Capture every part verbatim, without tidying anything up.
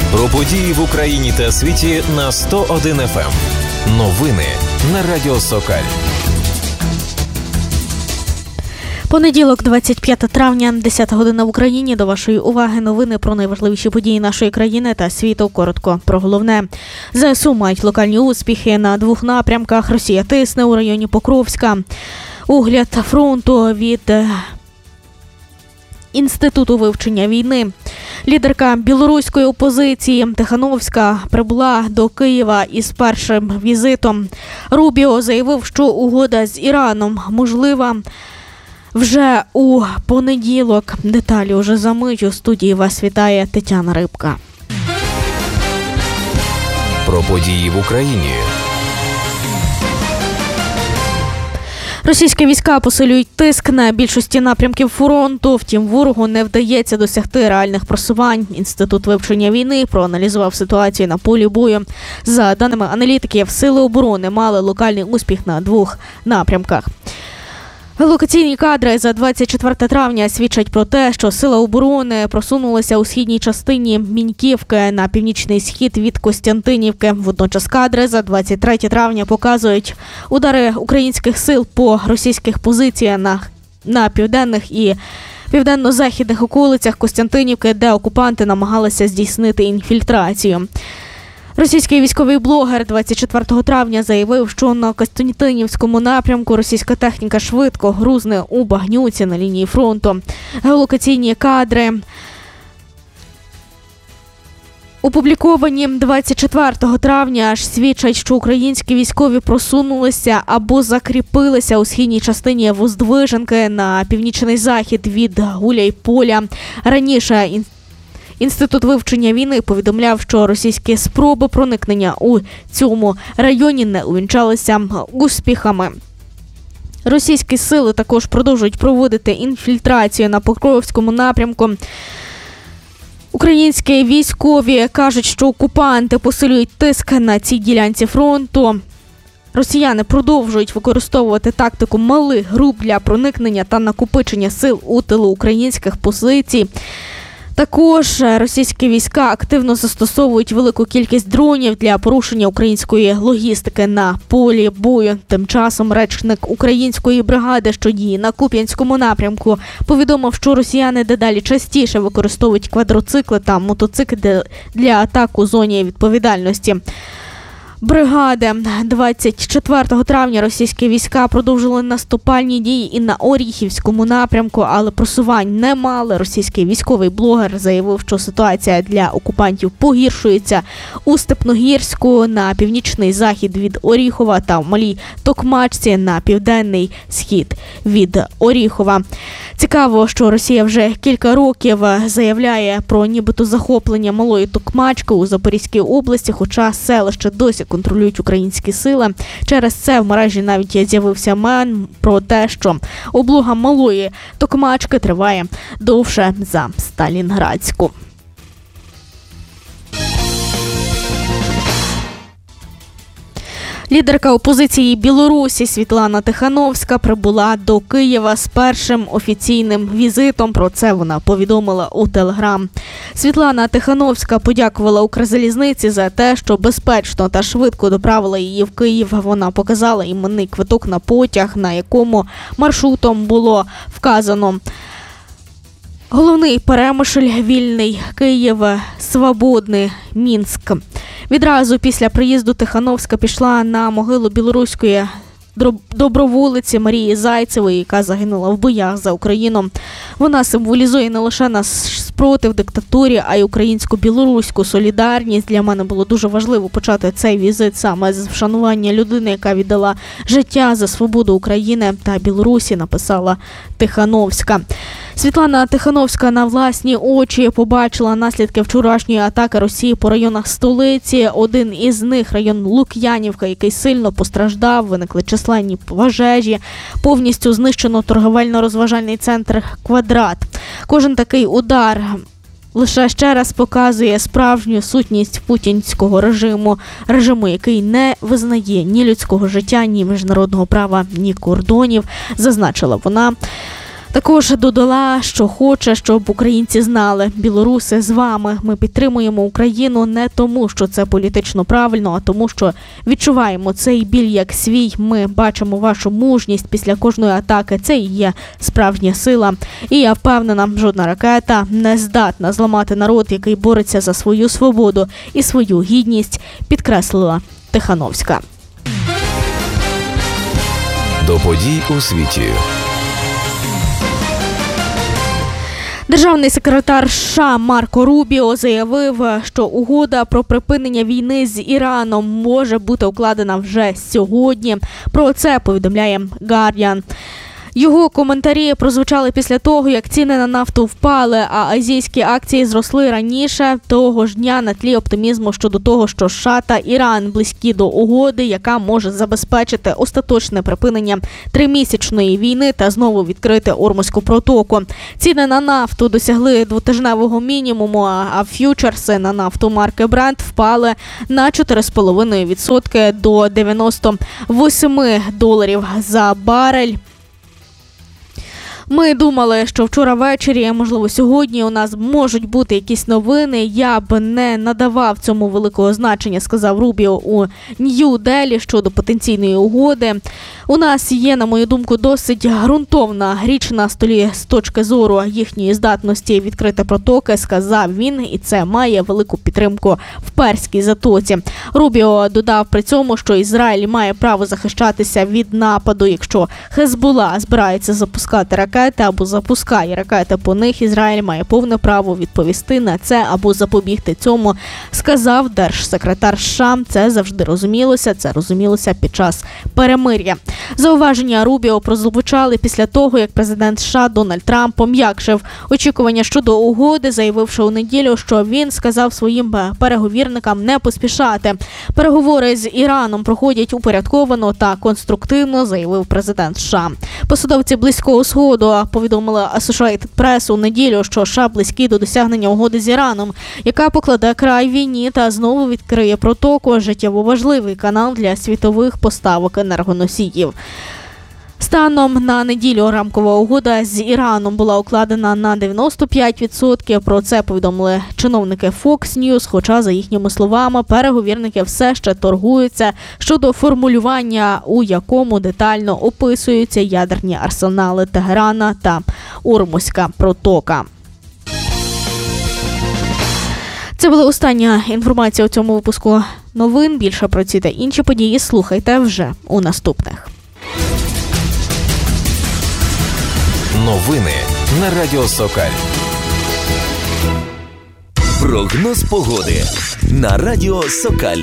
Про події в Україні та світі на сто один еф ем. Новини на Радіо Сокаль. Понеділок, двадцять п'яте травня, десята година в Україні. До вашої уваги новини про найважливіші події нашої країни та світу. Коротко про головне. ЗСУ мають локальні успіхи на двох напрямках. Росія тисне у районі Покровська. Огляд фронту від Інституту вивчення війни. Лідерка білоруської опозиції Тихановська прибула до Києва із першим візитом. Рубіо заявив, що угода з Іраном можлива вже у понеділок. Деталі уже за мить. У студії вас вітає Тетяна Рибка. Про події в Україні. Російські війська посилюють тиск на більшості напрямків фронту, втім ворогу не вдається досягти реальних просувань. Інститут вивчення війни проаналізував ситуацію на полі бою. За даними аналітиків, сили оборони мали локальний успіх на двох напрямках. Локаційні кадри за двадцять четверте травня свідчать про те, що сили оборони просунулися у східній частині Міньківки на північний схід від Костянтинівки. Водночас кадри за двадцять третє травня показують удари українських сил по російських позиціях на, на південних і південно-західних околицях Костянтинівки, де окупанти намагалися здійснити інфільтрацію. Російський військовий блогер двадцять четвертого травня заявив, що на Костянтинівському напрямку російська техніка швидко грузне у багнюці на лінії фронту. Геолокаційні кадри, опубліковані двадцять четвертого травня, аж свідчать, що українські військові просунулися або закріпилися у східній частині Воздвиженки на північний захід від Гуляйполя. Раніше Інститут вивчення війни повідомляв, що російські спроби проникнення у цьому районі не увінчалися успіхами. Російські сили також продовжують проводити інфільтрацію на Покровському напрямку. Українські військові кажуть, що окупанти посилюють тиск на цій ділянці фронту. Росіяни продовжують використовувати тактику малих груп для проникнення та накопичення сил у тилу українських позицій. Також російські війська активно застосовують велику кількість дронів для порушення української логістики на полі бою. Тим часом речник української бригади, що діє на Куп'янському напрямку, повідомив, що росіяни дедалі частіше використовують квадроцикли та мотоцикли для атак у зоні відповідальності бригади. двадцять четвертого травня російські війська продовжили наступальні дії і на Оріхівському напрямку, але просувань не мали. Російський військовий блогер заявив, що ситуація для окупантів погіршується у Степногірську на північний захід від Оріхова та в Малій Токмачці на південний схід від Оріхова. Цікаво, що Росія вже кілька років заявляє про нібито захоплення Малої Токмачки у Запорізькій області, хоча селище досі контролюють українські сили. Через це в мережі навіть з'явився мем про те, що облога Малої Токмачки триває довше за Сталінградську. Лідерка опозиції Білорусі Світлана Тихановська прибула до Києва з першим офіційним візитом. Про це вона повідомила у Телеграм. Світлана Тихановська подякувала Укрзалізниці за те, що безпечно та швидко доправила її в Київ. Вона показала іменний квиток на потяг, на якому маршрутом було вказано Головний Перемишль, Вільний, Київ, Свободний, Мінськ. Відразу після приїзду Тихановська пішла на могилу білоруської доброволиці Марії Зайцевої, яка загинула в боях за Україну. Вона символізує не лише наш спротив диктатурі, а й українсько-білоруську солідарність. Для мене було дуже важливо почати цей візит саме з вшанування людини, яка віддала життя за свободу України та Білорусі, написала Тихановська. Світлана Тихановська на власні очі побачила наслідки вчорашньої атаки Росії по районах столиці. Один із них – район Лук'янівка, який сильно постраждав, виникли численні пожежі, повністю знищено торговельно-розважальний центр «Квадрат». Кожен такий удар лише ще раз показує справжню сутність путінського режиму, режиму, який не визнає ні людського життя, ні міжнародного права, ні кордонів, зазначила вона. Також додала, що хоче, щоб українці знали: білоруси з вами. Ми підтримуємо Україну не тому, що це політично правильно, а тому, що відчуваємо цей біль як свій. Ми бачимо вашу мужність після кожної атаки. Це і є справжня сила. І я впевнена, жодна ракета не здатна зламати народ, який бореться за свою свободу і свою гідність, підкреслила Тихановська. До подій у світі. Державний секретар США Марко Рубіо заявив, що угода про припинення війни з Іраном може бути укладена вже сьогодні. Про це повідомляє Guardian. Його коментарі прозвучали після того, як ціни на нафту впали, а азійські акції зросли раніше того ж дня на тлі оптимізму щодо того, що США та Іран близькі до угоди, яка може забезпечити остаточне припинення тримісячної війни та знову відкрити Ормузьку протоку. Ціни на нафту досягли двотижневого мінімуму, а ф'ючерси на нафту марки Brent впали на чотири цілих п'ять десятих відсотка до дев'яносто вісім доларів за барель. Ми думали, що вчора ввечері, можливо сьогодні, у нас можуть бути якісь новини. Я б не надавав цьому великого значення, сказав Рубіо у Нью-Делі щодо потенційної угоди. У нас є, на мою думку, досить ґрунтовна річ на столі з точки зору їхньої здатності відкрити протоки, сказав він, і це має велику підтримку в Перській затоці. Рубіо додав при цьому, що Ізраїль має право захищатися від нападу, якщо Хезболла збирається запускати ракети або запускає ракети по них, Ізраїль має повне право відповісти на це або запобігти цьому, сказав держсекретар США. Це завжди розумілося, це розумілося під час перемир'я. Зауваження Рубіо прозвучали після того, як президент США Дональд Трамп пом'якшив очікування щодо угоди, заявивши у неділю, що він сказав своїм переговірникам не поспішати. Переговори з Іраном проходять упорядковано та конструктивно, заявив президент США. Посадовці Близького Сходу повідомили Associated Press у неділю, що США близькі до досягнення угоди з Іраном, яка покладе край війні та знову відкриє протоку, життєво важливий канал для світових поставок енергоносіїв. Станом на неділю рамкова угода з Іраном була укладена на дев'яносто п'ять відсотків. Про це повідомили чиновники Fox News, хоча, за їхніми словами, переговірники все ще торгуються щодо формулювання, у якому детально описуються ядерні арсенали Тегерана та Ормузька протока. Це була остання інформація у цьому випуску новин. Більше про ці та інші події слухайте вже у наступних. Новини на Радіо Сокаль. Прогноз погоди на Радіо Сокаль.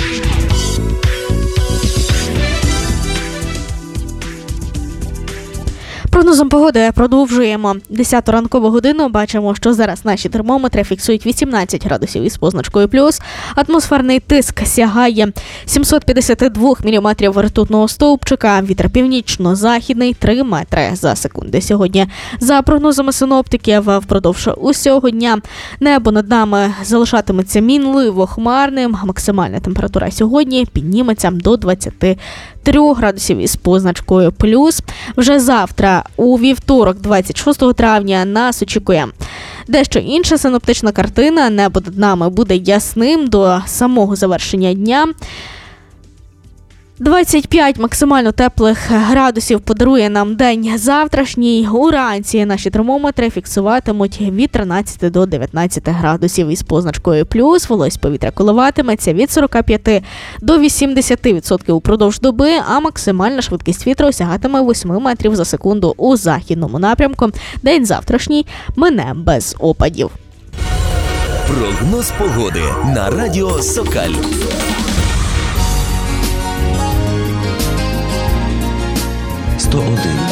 Прогнозом погоди продовжуємо. десяту ранкову годину бачимо, що зараз наші термометри фіксують вісімнадцять градусів із позначкою плюс. Атмосферний тиск сягає сімсот п'ятдесят два міліметрів ртутного стовпчика. Вітер північно-західний три метри за секунду. Сьогодні, за прогнозами синоптиків, впродовж усього дня небо над нами залишатиметься мінливо хмарним. Максимальна температура сьогодні підніметься до двадцяти трьох градусів із позначкою плюс. Вже завтра, у вівторок, двадцять шостого травня, нас очікує дещо інша синоптична картина. Небо над нами буде ясним до самого завершення дня. двадцять п'ять максимально теплих градусів подарує нам день завтрашній. Уранці наші термометри фіксуватимуть від тринадцяти до дев'ятнадцяти градусів із позначкою плюс. Вологість повітря коливатиметься від сорока п'яти до вісімдесяти відсотків упродовж доби, а максимальна швидкість вітру осягатиме восьми метрів за секунду у західному напрямку. День завтрашній мине без опадів. Прогноз погоди на Радіо Сокаль. сто один